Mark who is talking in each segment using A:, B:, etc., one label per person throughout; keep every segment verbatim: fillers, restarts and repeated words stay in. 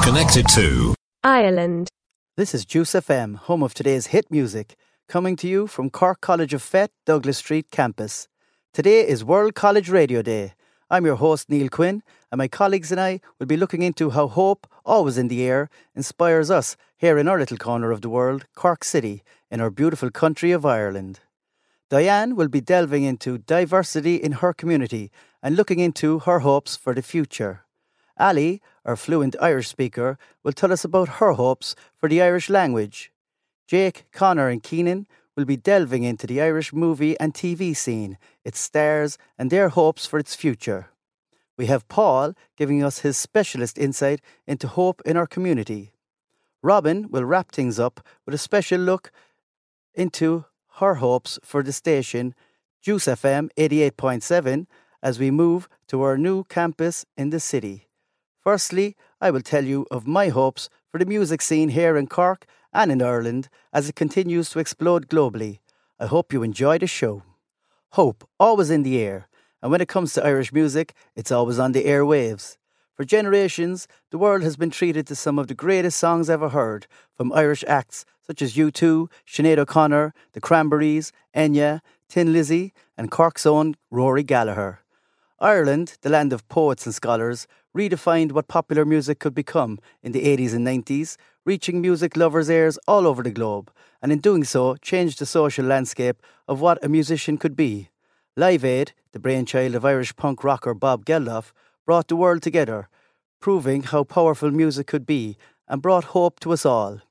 A: connected to
B: Ireland.
C: This is Juice F M, home of today's hit music, coming to you from Cork College of Fete, Douglas Street campus. Today is World College Radio Day. I'm your host, Neil Quinn, and my colleagues and I will be looking into how hope, always in the air, inspires us here in our little corner of the world, Cork City, in our beautiful country of Ireland. Diane will be delving into diversity in her community and looking into her hopes for the future. Ali, our fluent Irish speaker, will tell us about her hopes for the Irish language. Jake, Connor and Keenan will be delving into the Irish movie and T V scene, its stars and their hopes for its future. We have Paul giving us his specialist insight into hope in our community. Robin will wrap things up with a special look into her hopes for the station Juice F M eighty-eight point seven as we move to our new campus in the city. Firstly, I will tell you of my hopes for the music scene here in Cork and in Ireland as it continues to explode globally. I hope you enjoy the show. Hope, always in the air, and when it comes to Irish music, it's always on the airwaves. For generations, the world has been treated to some of the greatest songs ever heard from Irish acts such as U two, Sinead O'Connor, The Cranberries, Enya, Tin Lizzy and Cork's own Rory Gallagher. Ireland, the land of poets and scholars, redefined what popular music could become in the eighties and nineties, reaching music lovers' ears all over the globe, and in doing so changed the social landscape of what a musician could be. Live Aid, the brainchild of Irish punk rocker Bob Geldof, brought the world together, proving how powerful music could be and brought hope to us all.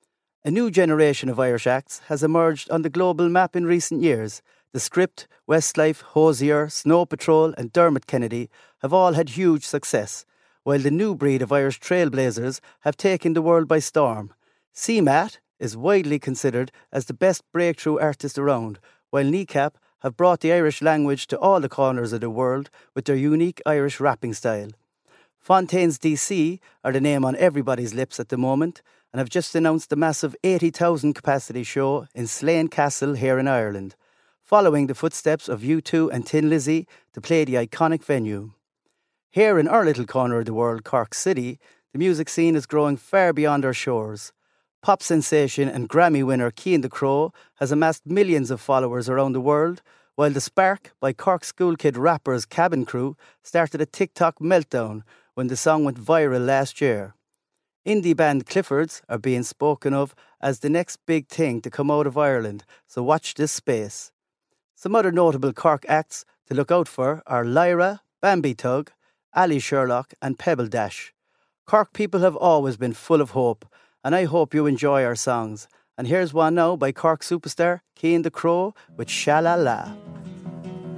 C: A new generation of Irish acts has emerged on the global map in recent years. The Script, Westlife, Hosier, Snow Patrol and Dermot Kennedy have all had huge success, while the new breed of Irish trailblazers have taken the world by storm. C MAT is widely considered as the best breakthrough artist around, while Kneecap have brought the Irish language to all the corners of the world with their unique Irish rapping style. Fontaines D C are the name on everybody's lips at the moment and have just announced the massive eighty thousand capacity show in Slane Castle here in Ireland, following the footsteps of U two and Tin Lizzy to play the iconic venue. Here in our little corner of the world, Cork City, the music scene is growing far beyond our shores. Pop sensation and Grammy winner Cian the Crow has amassed millions of followers around the world, while The Spark by Cork school kid rappers Cabin Crew started a TikTok meltdown when the song went viral last year. Indie band Cliffords are being spoken of as the next big thing to come out of Ireland, so watch this space. Some other notable Cork acts to look out for are Lyra, Bambi Tug, Ali Sherlock and Pebble Dash. Cork people have always been full of hope, and I hope you enjoy our songs. And here's one now by Cork superstar Cian the Crow with Sha La La.